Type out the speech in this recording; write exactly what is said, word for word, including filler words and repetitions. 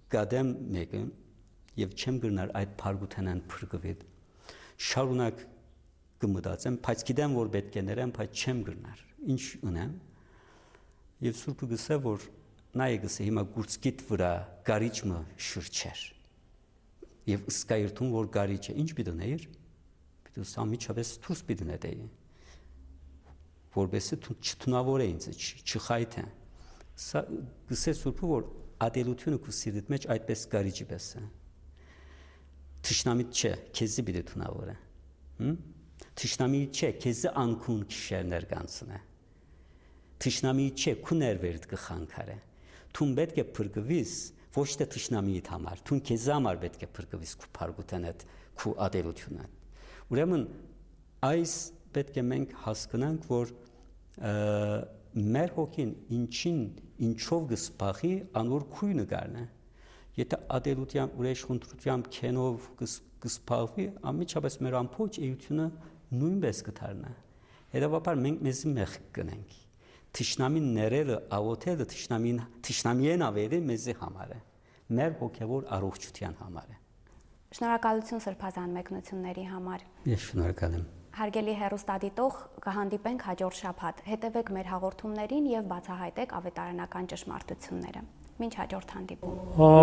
գադեմ մեկը եւ չեմ գնար այդ փարգութենան փրկվիդ շարունակ կմտածեմ բայց գիտեմ որ պետք է ներեմ բայց չեմ գնար ինչ ունեմ եւ Սուրբը գսե որ նայ գսե հիմա գուրցկիտ վրա գարիճը շրջեր եւ սկայրթուն որ գարիճ է ինչ պիտուներ պիտու սամիչավես դուրս պիտունեդեի որբեսը չթունավոր է ինձ չխայթե սա գսե Սուրբը որ ադելությունը քու սիրտ մեջ այդպես գարիճի պես է Թշնամիտ չէ քեզի պիտի թունավոր է հմ Թշնամիտ չէ քեզի անկուն քիշերներ կանցնե Թշնամիտ չէ քու ներվերդ կխանքարե Թուն պետք է փրկվիս ոչ թե թշնամիիդ համար թուն քեզ համար պետք է փրկվիս քու փարգութենդ քու ադելությունը ուրեմն այս պետք է մենք հասկանանք որ մեր հոգին ինչին ինչով գսփախի անոր քույնը գարնե եթե ադելության ուրիշ խնդրությամբ քենով գսփախվի ամիջապես մեր ամփոփ էությունը նույնպես կդառնա հետևաբար մենք մեզ մեղ կնենք Թշնամին ներելը աղոթելը թշնամին թշնամիեն ավերի մեզի համար է մեր հոգևոր առողջության համար է Շնորհակալություն սրբազան մեկնությունների համար Ես շնորհակալ եմ Հարգելի հեռուստադիտող կհանդիպենք հաջորդ շաբաթ հետևեք մեր հաղորդումներին եւ բացահայտեք ավետարանական ճշմարտությունները Մինչ հաջորդ հանդիպում